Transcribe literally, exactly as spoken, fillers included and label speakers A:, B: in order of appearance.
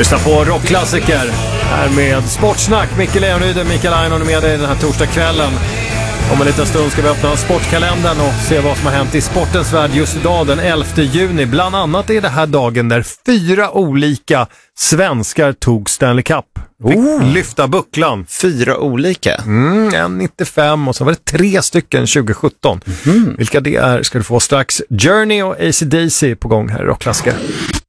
A: Lyssna på rockklassiker här med Sportsnack. Micke Leonryd, Mikael Ainonen med dig den här torsdagskvällen. Om en liten stund ska vi öppna sportkalendern och se vad som har hänt i sportens värld just idag den elfte juni. Bland annat är det här dagen där fyra olika svenskar tog Stanley Cup.
B: Oh.
A: Lyfta bucklan.
B: Fyra olika?
A: Mm, en nittiofem och så var det tre stycken tjugo sjutton. Mm. Vilka det är ska du få strax. Journey och A C D C på gång här i rockklassiker.